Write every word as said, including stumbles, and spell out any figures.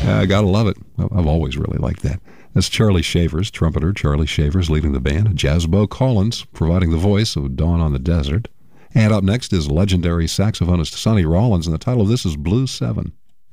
I gotta love it. I've always really liked that. That's Charlie Shavers, trumpeter Charlie Shavers leading the band. Jazzbo Collins providing the voice of Dawn on the Desert. And up next is legendary saxophonist Sonny Rollins, and the title of this is Blue Seven.